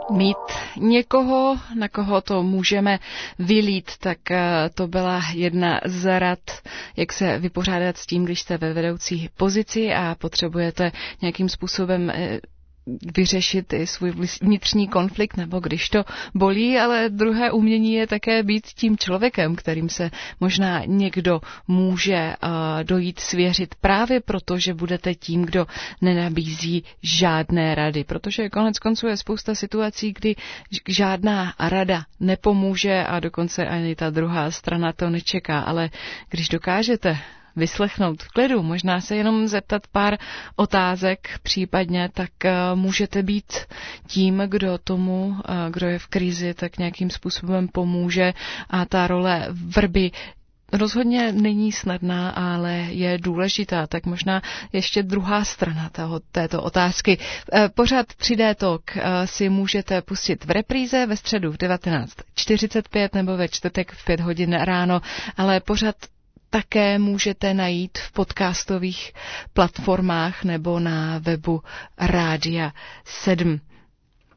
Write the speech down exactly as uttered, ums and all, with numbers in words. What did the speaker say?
Mít někoho, na koho to můžeme vylít, tak to byla jedna z rad, jak se vypořádat s tím, když jste ve vedoucí pozici a potřebujete nějakým způsobem vyřešit i svůj vnitřní konflikt, nebo když to bolí, ale druhé umění je také být tím člověkem, kterým se možná někdo může uh, dojít svěřit právě proto, že budete tím, kdo nenabízí žádné rady, protože konec konců je spousta situací, kdy žádná rada nepomůže a dokonce ani ta druhá strana to nečeká, ale když dokážete vyslechnout v klidu, možná se jenom zeptat pár otázek případně, tak uh, můžete být tím, kdo tomu, uh, kdo je v krizi, tak nějakým způsobem pomůže a ta role vrby rozhodně není snadná, ale je důležitá. Tak možná ještě druhá strana toho, této otázky. Pořád tři dé Talk si můžete pustit v repríze ve středu v devatenáct čtyřicet pět nebo ve čtvrtek v pět hodin ráno, ale pořád také můžete najít v podcastových platformách nebo na webu Rádia sedm.